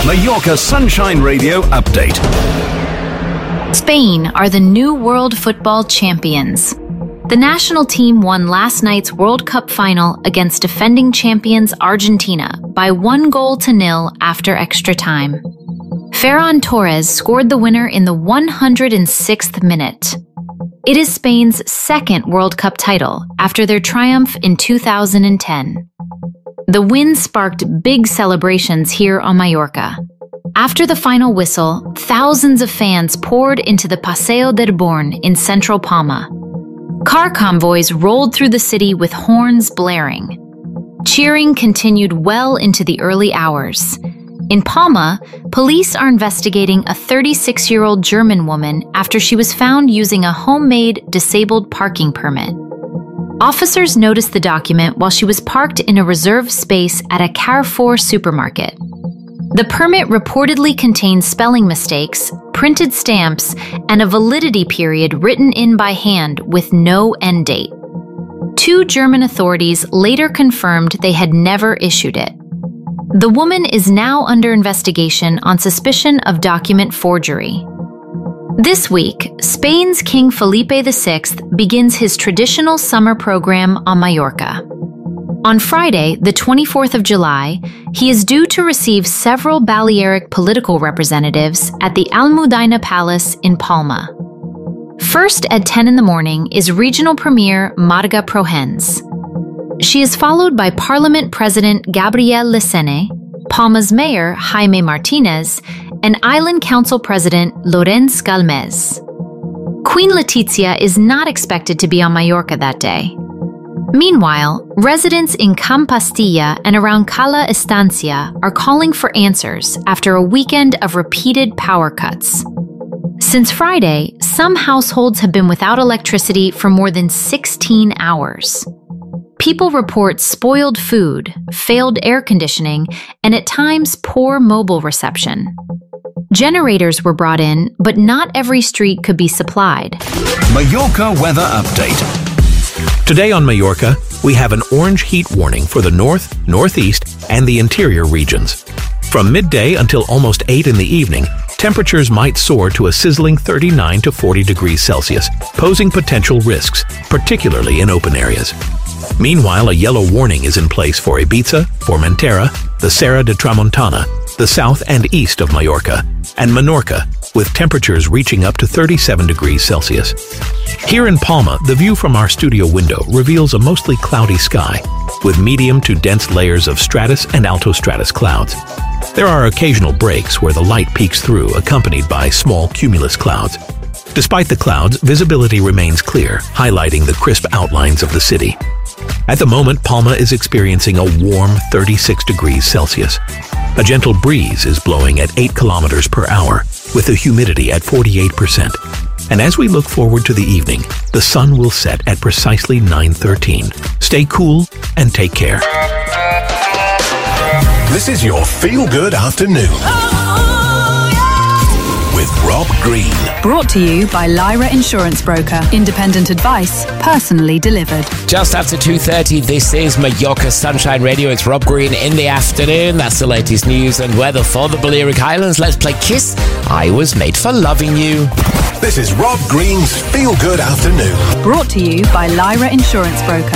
Mallorca Sunshine Radio Update. Spain are the new world football champions. The national team won last night's World Cup final against defending champions Argentina by 1-0 after extra time. Ferran Torres scored the winner in the 106th minute. It is Spain's second World Cup title after their triumph in 2010. The win sparked big celebrations here on Mallorca. After the final whistle, thousands of fans poured into the Paseo del Born in central Palma. Car convoys rolled through the city with horns blaring. Cheering continued well into the early hours. In Palma, police are investigating a 36-year-old German woman after she was found using a homemade disabled parking permit. Officers noticed the document while she was parked in a reserved space at a Carrefour supermarket. The permit reportedly contained spelling mistakes, printed stamps, and a validity period written in by hand with no end date. 2 German authorities later confirmed they had never issued it. The woman is now under investigation on suspicion of document forgery. This week, Spain's King Felipe VI begins his traditional summer program on Mallorca. On Friday, the 24th of July, he is due to receive several Balearic political representatives at the Almudena Palace in Palma. First at 10 in the morning is Regional Premier Marga Prohens. She is followed by Parliament President Gabriel Lecene, Palma's Mayor Jaime Martinez, and Island Council President Llorenç Galmez. Queen Letizia is not expected to be on Mallorca that day. Meanwhile, residents in Camp Pastilla and around Cala Estancia are calling for answers after a weekend of repeated power cuts. Since Friday, some households have been without electricity for more than 16 hours. People report spoiled food, failed air conditioning, and at times poor mobile reception. Generators were brought in, but not every street could be supplied. Mallorca weather update. Today on Mallorca, we have an orange heat warning for the north, northeast, and the interior regions. From midday until almost 8 in the evening, temperatures might soar to a sizzling 39 to 40 degrees Celsius, posing potential risks, particularly in open areas. Meanwhile, a yellow warning is in place for Ibiza, Formentera, the Serra de Tramontana, the south and east of Mallorca, and Menorca, with temperatures reaching up to 37 degrees Celsius. Here in Palma, the view from our studio window reveals a mostly cloudy sky, with medium to dense layers of stratus and altostratus clouds. There are occasional breaks where the light peeks through, accompanied by small cumulus clouds. Despite the clouds, visibility remains clear, highlighting the crisp outlines of the city. At the moment, Palma is experiencing a warm 36 degrees Celsius. A gentle breeze is blowing at 8 kilometers per hour, with the humidity at 48%. And as we look forward to the evening, the sun will set at precisely 9:13. Stay cool and take care. This is your feel-good afternoon. With Rob Green. Brought to you by Lyra Insurance Broker. Independent advice, personally delivered. Just after 2:30, this is Mallorca Sunshine Radio. It's Rob Green in the afternoon. That's the latest news and weather for the Balearic Islands. Let's play Kiss. I Was Made for Loving You. This is Rob Green's Feel Good Afternoon. Brought to you by Lyra Insurance Broker.